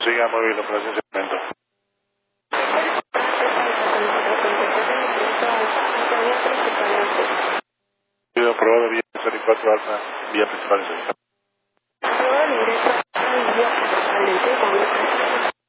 Siga móvil, operación segmento. Pido aprobado vía 04 alfa, vía principal. Aprobado el ingreso a vía principal.